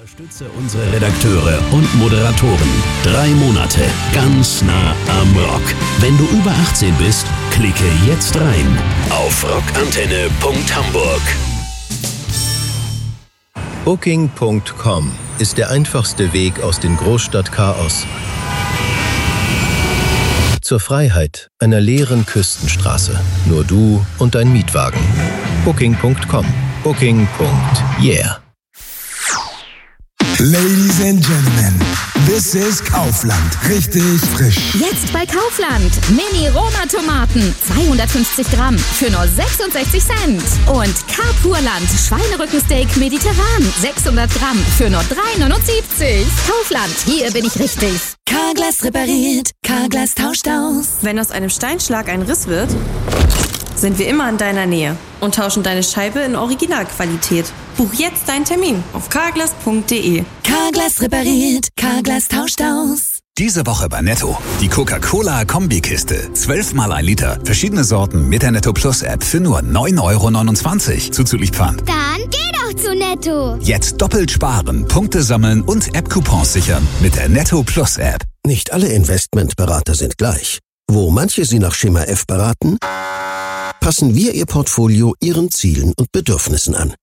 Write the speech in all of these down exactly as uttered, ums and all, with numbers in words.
Unterstütze unsere Redakteure und Moderatoren. Drei Monate ganz nah am Rock. Wenn du über achtzehn bist, klicke jetzt rein auf rockantenne punkt hamburg. Booking Punkt com ist der einfachste Weg aus dem Großstadtchaos zur Freiheit einer leeren Küstenstraße. Nur du und dein Mietwagen. Booking Punkt com. Booking. Yeah. Ladies and Gentlemen, this is Kaufland. Richtig frisch. Jetzt bei Kaufland. Mini-Roma-Tomaten. zweihundertfünfzig Gramm für nur sechsundsechzig Cent. Und Carpurland. Schweinerückensteak mediterran. sechshundert Gramm für nur drei neunundsiebzig. Kaufland. Hier bin ich richtig. Carglass repariert. Carglass tauscht aus. Wenn aus einem Steinschlag ein Riss wird, sind wir immer in deiner Nähe und tauschen deine Scheibe in Originalqualität. Buch jetzt deinen Termin auf carglass punkt de. Carglass repariert. Carglass tauscht aus. Diese Woche bei Netto. Die Coca-Cola-Kombikiste. zwölf mal ein Liter. Verschiedene Sorten mit der Netto Plus App für nur neun Euro neunundzwanzig. Zuzüglich Pfand. Dann geh doch zu Netto. Jetzt doppelt sparen, Punkte sammeln und App-Coupons sichern mit der Netto Plus App. Nicht alle Investmentberater sind gleich. Wo manche Sie nach Schema F beraten, passen wir Ihr Portfolio Ihren Zielen und Bedürfnissen an.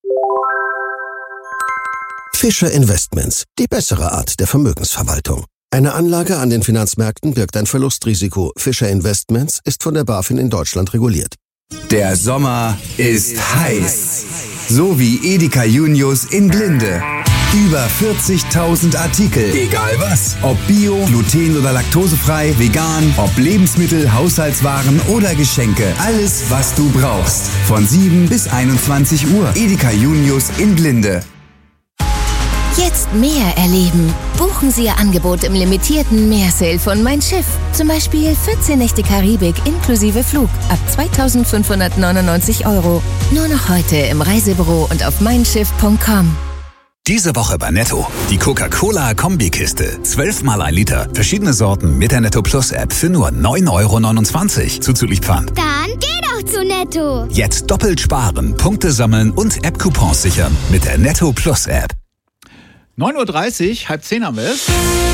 Fischer Investments, die bessere Art der Vermögensverwaltung. Eine Anlage an den Finanzmärkten birgt ein Verlustrisiko. Fischer Investments ist von der BaFin in Deutschland reguliert. Der Sommer ist heiß. So wie Edeka Junius in Glinde. Über vierzigtausend Artikel. Egal was. Ob Bio, gluten- oder laktosefrei, vegan, ob Lebensmittel, Haushaltswaren oder Geschenke. Alles, was du brauchst. Von sieben bis einundzwanzig Uhr. Edeka Junius in Glinde. Jetzt mehr erleben. Buchen Sie Ihr Angebot im limitierten Meersale von Mein Schiff. Zum Beispiel vierzehn Nächte Karibik inklusive Flug ab zweitausendfünfhundertneunundneunzig Euro. Nur noch heute im Reisebüro und auf mein schiff punkt com. Diese Woche bei Netto. Die Coca-Cola-Kombikiste. zwölf mal ein Liter. Verschiedene Sorten mit der Netto Plus App für nur neun Euro neunundzwanzig. Zuzüglich Pfand. Dann geh doch zu Netto. Jetzt doppelt sparen, Punkte sammeln und App-Coupons sichern mit der Netto Plus App. neun Uhr dreißig, halb zehn haben wir es.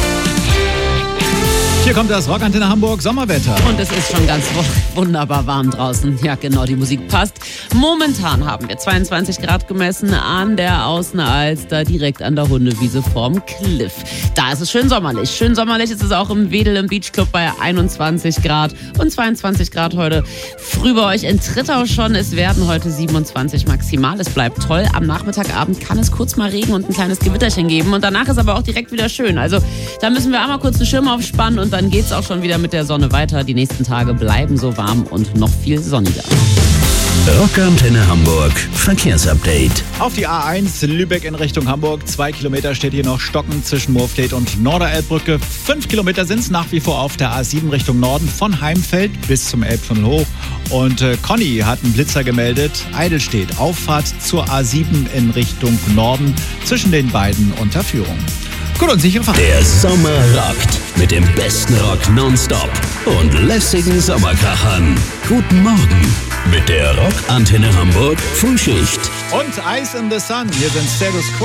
Hier kommt das Rockantenne Hamburg Sommerwetter. Und es ist schon ganz wunderbar warm draußen. Ja, genau, die Musik passt. Momentan haben wir zweiundzwanzig Grad gemessen an der Außenalster, direkt an der Hundewiese vorm Cliff. Da ist es schön sommerlich. Schön sommerlich ist es auch im Wedel im Beachclub bei einundzwanzig Grad und zweiundzwanzig Grad heute früh bei euch in Trittau schon. Es werden heute siebenundzwanzig maximal. Es bleibt toll. Am Nachmittagabend kann es kurz mal Regen und ein kleines Gewitterchen geben. Und danach ist aber auch direkt wieder schön. Also da müssen wir einmal kurz den Schirm aufspannen und dann geht's auch schon wieder mit der Sonne weiter. Die nächsten Tage bleiben so warm und noch viel sonniger. Rockantenne Hamburg Verkehrsupdate. Auf die A eins Lübeck in Richtung Hamburg. Zwei Kilometer steht hier noch Stocken zwischen Moorfleet und Norderelbbrücke. Fünf Kilometer sind es nach wie vor auf der A sieben Richtung Norden von Heimfeld bis zum Elbtunnel hoch. Und äh, Conny hat einen Blitzer gemeldet. Eidelstedt, Auffahrt zur A sieben in Richtung Norden zwischen den beiden Unterführungen. Gut und sicher Fahrt. Der Sommer rockt mit dem besten Rock nonstop und lässigen Sommerkrachern. Guten Morgen mit der Rockantenne Hamburg Frühschicht. Und Ice in the Sun. Hier sind Status Quo.